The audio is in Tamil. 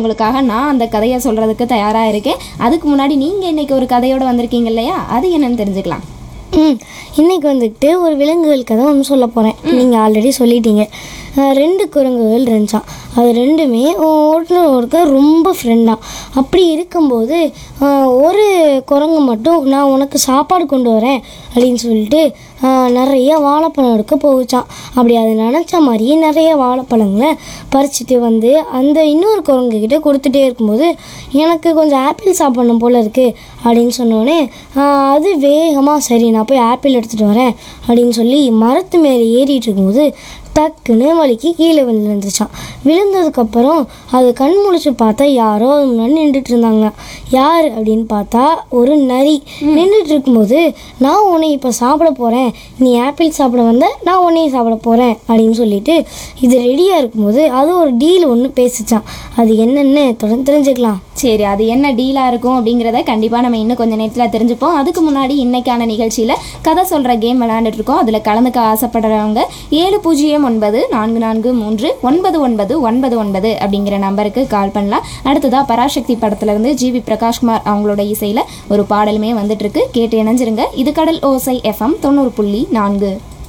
உங்களுக்காக நான் அந்த கதையை சொல்கிறதுக்கு தயாராக இருக்கேன். அதுக்கு முன்னாடி நீங்கள் இன்றைக்கி ஒரு கதையோடு வந்திருக்கீங்க இல்லையா, அது என்னன்னு தெரிஞ்சுக்கலாம். இன்றைக்கி வந்துட்டு ஒரு விலங்குகள் கதை ஒன்று சொல்ல போகிறேன். நீங்கள் ஆல்ரெடி சொல்லிட்டீங்க. 2 குரங்குகள் இருந்துச்சான். அது ரெண்டுமே ஒருத்தருக்கு ரொம்ப ஃப்ரெண்டாக. அப்படி இருக்கும்போது ஒரு குரங்கு மட்டும் நான் உனக்கு சாப்பாடு கொண்டு வரேன் அப்படின்னு சொல்லிட்டு நிறைய வாழைப்பழம் எடுக்க போச்சான். அப்படி அது நினச்ச மாதிரியே நிறைய வாழைப்பழங்களை பறிச்சுட்டு வந்து அந்த இன்னொரு குரங்குக்கிட்ட கொடுத்துட்டே இருக்கும்போது எனக்கு கொஞ்சம் ஆப்பிள் சாப்பிடணும் போல் இருக்குது அப்படின்னு சொன்னோடனே அது வேகமாக சரி நான் போய் ஆப்பிள் எடுத்துகிட்டு வரேன் அப்படின்னு சொல்லி மரத்து மேலே ஏறிட்டு இருக்கும்போது டக்குன்னு வலிக்கு கீழே விழுந்துருச்சான். விழுந்ததுக்கப்புறம் அது கண் முழிச்சு பார்த்தா யாரோ அது முன்னாடி நின்றுட்டு இருந்தாங்க. யார் அப்படின்னு பார்த்தா ஒரு நரி நின்றுட்டு இருக்கும்போது நான் உன்னை இப்போ சாப்பிட போகிறேன், நீ ஆப்பிள் சாப்பிட வந்த, நான் உன்னையும் சாப்பிட போகிறேன் அப்படின்னு சொல்லிட்டு இது ரெடியாக இருக்கும்போது அது ஒரு டீல் ஒன்று பேசிச்சான். அது என்னென்னு தொடர்ந்து தெரிஞ்சுக்கலாம். சரி, அது என்ன டீலாக இருக்கும் அப்படிங்கிறத கண்டிப்பாக நம்ம இன்னும் கொஞ்சம் நேரத்தில் தெரிஞ்சுப்போம். அதுக்கு முன்னாடி இன்னைக்கான நிகழ்ச்சியில் கதை சொல்கிற கேம் விளையாண்டுட்ருக்கோம். அதில் கலந்துக்க ஆசைப்படுறவங்க 7004449999 அப்படிங்கிற நம்பருக்கு கால் பண்ணலாம். அடுத்ததாக பராசக்தி படத்துலேருந்து ஜிவி பிரகாஷ்குமார் அவங்களோட இசையில் ஒரு பாடலுமே வந்துட்டுருக்கு. கேட்டு இணைஞ்சிருங்க. இது கடல் ஓசை FM 90.4.